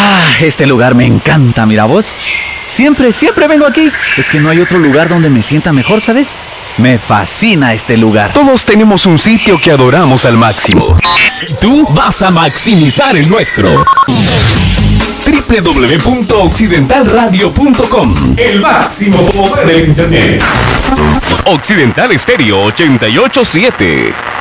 Este lugar me encanta, mira vos. Siempre vengo aquí. Es que no hay otro lugar donde me sienta mejor, ¿sabes? Me fascina este lugar. Todos tenemos un sitio que adoramos al máximo. Tú vas a maximizar el nuestro. www.occidentalradio.com. El máximo poder del internet. Occidental Estéreo 88.7.